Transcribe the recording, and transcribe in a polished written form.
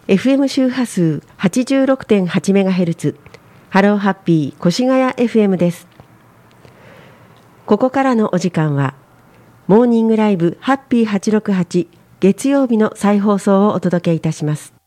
FM 周波数 86.8MHz ハローハッピー越谷 FM です。ここからのお時間はモーニングライブハッピー868月曜日の再放送をお届けいたします。